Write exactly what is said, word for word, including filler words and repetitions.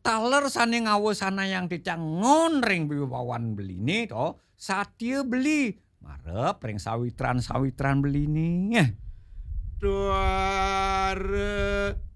taler sane ngawosana yang dicangon ring wiwawan beline to, satya beli. Marep ring sawitran-sawitran beline. Duare